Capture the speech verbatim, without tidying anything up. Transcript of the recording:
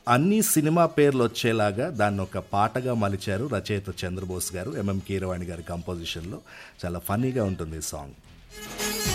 అన్ని సినిమా పేర్లు వచ్చేలాగా దాన్ని ఒక పాటగా మలిచారు రచయిత చంద్రబోస్ గారు. ఎంఎం కీరవాణి గారి కంపోజిషన్లో చాలా ఫన్నీగా ఉంటుంది ఈ సాంగ్.